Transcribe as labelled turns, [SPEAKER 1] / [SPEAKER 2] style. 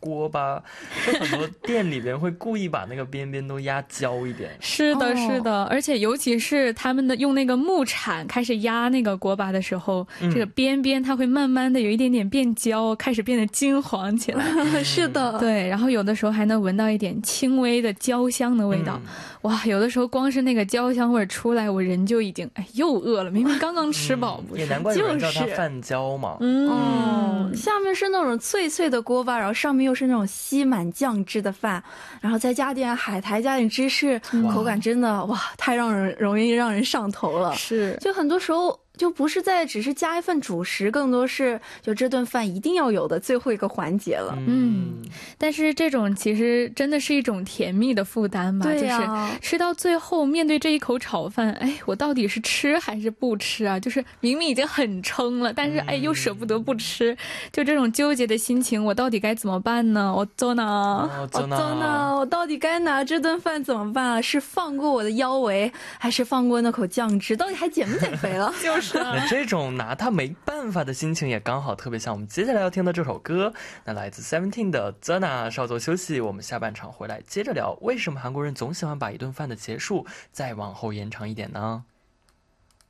[SPEAKER 1] 锅巴，就很多店里边会故意把那个边边都压焦一点。
[SPEAKER 2] 是的是的，而且尤其是他们的用那个木铲开始压那个锅巴的时候，这个边边它会慢慢的有一点点变焦，开始变得金黄起来。
[SPEAKER 3] 是的，
[SPEAKER 2] 对，然后有的时候还能闻到一点轻微的焦香的味道。哇，有的时候光是那个焦香味出来，我人就已经又饿了，明明刚刚吃饱不是。
[SPEAKER 1] 也难怪有人叫它饭焦嘛。
[SPEAKER 3] 下面是那种脆脆的锅巴，然后上面又是那种吸满酱汁的饭，然后再加点海苔，加点芝士，口感真的哇，太容易让人上头了。
[SPEAKER 2] 是，
[SPEAKER 3] 就很多时候就不是在只是加一份主食，更多是就这顿饭一定要有的最后一个环节了。
[SPEAKER 2] 但是这种其实真的是一种甜蜜的负担吧。
[SPEAKER 3] 对
[SPEAKER 2] 就是吃到最后面对这一口炒饭，哎，我到底是吃还是不吃啊？就是明明已经很撑了，但是哎又舍不得不吃，就这种纠结的心情，我到底该怎么办呢？我到底该拿这顿饭怎么办啊？是放过我的腰围，还是放过那口酱汁？到底还减不减肥了？ 就是
[SPEAKER 1] 那这种拿他没办法的心情也刚好特别像我们接下来要听的这首歌，那来自 Seventeen 的 Zena。 稍作休息，我们下半场回来接着聊，为什么韩国人总喜欢把一顿饭的结束再往后延长一点呢？